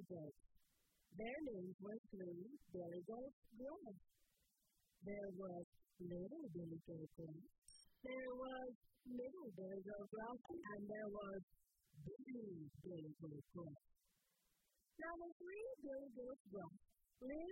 goats. Their names were three Billy Goat Gruff. There was Little Billy Goat Gruff. There was Middle Billy Goat Gruff, and there was Big Billy Goat Gruff. Now the three Billy Goat Gruff lived